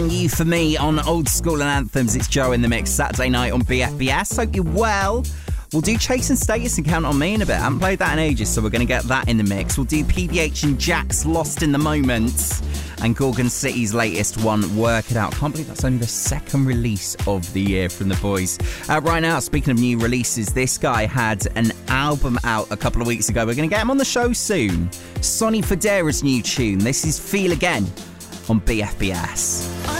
You for me on Old School and Anthems. It's Joe in the Mix, Saturday night on BFBS. Hope you're well. We'll do Chase and Status and Count on Me in a bit. I haven't played that in ages, so we're going to get that in the mix. We'll do PBH and Jack's Lost in the Moment and Gorgon City's latest one, Work It Out. Can't believe that's only the second release of the year from the boys. Right now, speaking of new releases, this guy had an album out a couple of weeks ago. We're going to get him on the show soon. Sonny Fodera's new tune. This is Feel Again on BFBS.